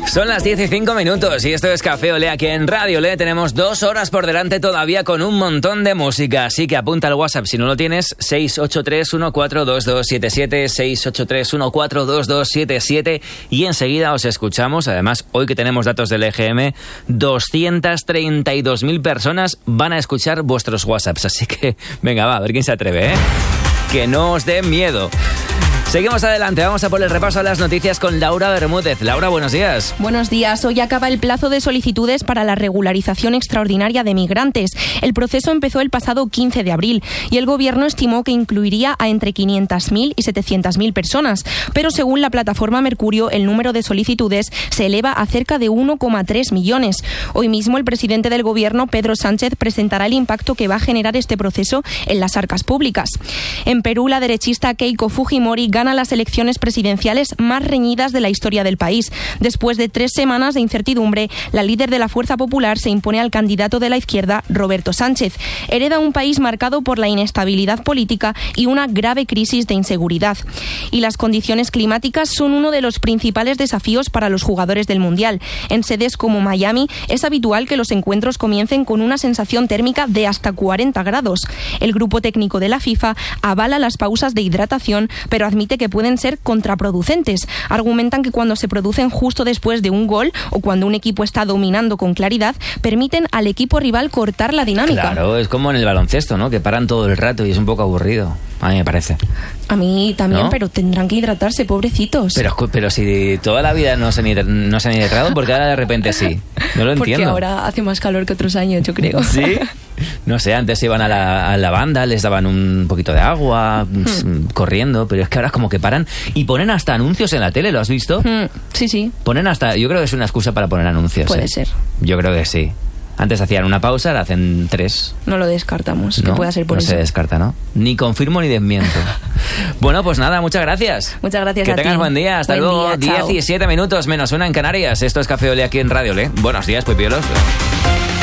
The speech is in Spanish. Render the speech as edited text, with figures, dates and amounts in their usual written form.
Son las 10:05 y esto es Café Olé aquí en Radio Olé. Tenemos 2 horas por delante todavía con un montón de música, así que apunta al WhatsApp si no lo tienes, 683-142277, 683-142277 y enseguida os escuchamos. Además, hoy que tenemos datos del EGM, 232.000 personas van a escuchar vuestros WhatsApps, así que venga, va, a ver quién se atreve, ¿eh? Que no os dé miedo. Seguimos adelante, vamos a por el repaso a las noticias con Laura Bermúdez. Laura, buenos días. Buenos días. Hoy acaba el plazo de solicitudes para la regularización extraordinaria de migrantes. El proceso empezó el pasado 15 de abril y el Gobierno estimó que incluiría a entre 500.000 y 700.000 personas. Pero según la plataforma Mercurio, el número de solicitudes se eleva a cerca de 1,3 millones. Hoy mismo el presidente del Gobierno, Pedro Sánchez, presentará el impacto que va a generar este proceso en las arcas públicas. En Perú, la derechista Keiko Fujimori gana las elecciones presidenciales más reñidas de la historia del país. Después de 3 semanas de incertidumbre, la líder de la Fuerza Popular se impone al candidato de la izquierda, Roberto Sánchez. Hereda un país marcado por la inestabilidad política y una grave crisis de inseguridad. Y las condiciones climáticas son uno de los principales desafíos para los jugadores del Mundial. En sedes como Miami es habitual que los encuentros comiencen con una sensación térmica de hasta 40 grados. El grupo técnico de la FIFA avala las pausas de hidratación, pero admite que pueden ser contraproducentes. Argumentan que cuando se producen justo después de un gol o cuando un equipo está dominando con claridad, permiten al equipo rival cortar la dinámica. Claro, es como en el baloncesto, ¿no? Que paran todo el rato y es un poco aburrido. A mí me parece. A mí también, ¿no? Pero tendrán que hidratarse, pobrecitos. Pero si toda la vida no se han hidratado, ¿por qué ahora de repente sí? No lo entiendo. Porque ahora hace más calor que otros años, yo creo. ¿Sí? No sé, antes iban a la banda, les daban un poquito de agua, corriendo, pero es que ahora es como que paran y ponen hasta anuncios en la tele, ¿lo has visto? Sí, sí. Ponen hasta, yo creo que es una excusa para poner anuncios. Puede ser. Yo creo que sí. Antes hacían una pausa, ahora hacen 3. No lo descartamos, ¿No? que pueda ser por eso. No se descarta, ¿no? Ni confirmo ni desmiento. Bueno, pues nada, muchas gracias. Muchas gracias a ti. Que tengas buen día. Hasta luego. 17 minutos menos 1 en Canarias. Esto es Café Olé aquí en Radio Olé. Buenos días, pipiolos.